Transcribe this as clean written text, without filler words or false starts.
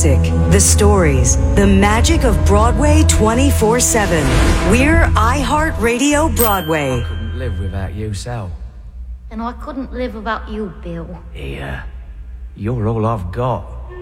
music, the stories, the magic of Broadway 24/7. We're iHeartRadio Broadway. I couldn't live without you, Sal. And I couldn't live without you, Bill. Yeah, you're all I've got.